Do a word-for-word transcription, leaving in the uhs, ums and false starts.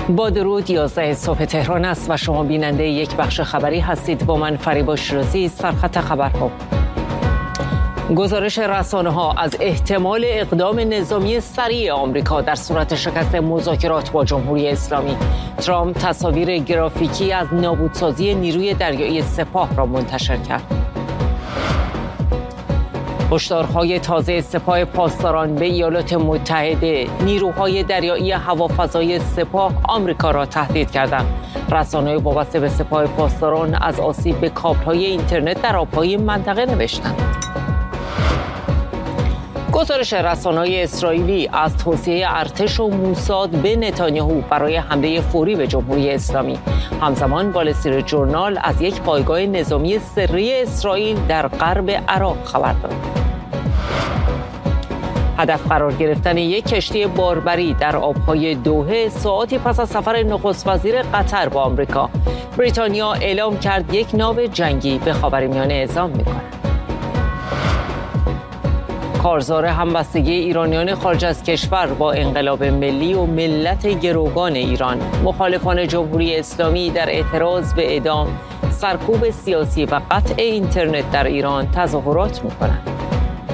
با درود، یازده صبح تهران است و شما بیننده یک بخش خبری هستید. با من فریبا شیرازی. سرخط خبرها: گزارش رسانه‌ها از احتمال اقدام نظامی سریع آمریکا در صورت شکست مذاکرات با جمهوری اسلامی. ترامپ تصاویر گرافیکی از نابودسازی نیروی دریایی سپاه را منتشر کرد. هشدارهای تازه سپاه پاسداران به ایالات متحده: نیروهای دریایی هوافضای سپاه آمریکا را تهدید کردند. رسانه‌های وابسته به سپاه پاسداران از آسیب به کابل‌های اینترنت در آب‌های منطقه نوشتند. گزارش رسانه‌های اسرائیلی از توصیه ارتش و موساد به نتانیاهو برای حمله فوری به جمهوری اسلامی. همزمان وال استریت ژورنال از یک پایگاه نظامی سری اسرائیل در غرب عراق خبر داد. هدف قرار گرفتن یک کشتی باربری در آبهای دوحه ساعاتی پس از سفر نخست وزیر قطر با آمریکا. بریتانیا اعلام کرد یک ناو جنگی به خاورمیانه اعزام می‌کند. کارزار همبستگی ایرانیان خارج از کشور با انقلاب ملی و ملت گروگان ایران. مخالفان جمهوری اسلامی در اعتراض به اعدام، سرکوب سیاسی و قطع اینترنت در ایران تظاهرات می‌کنند.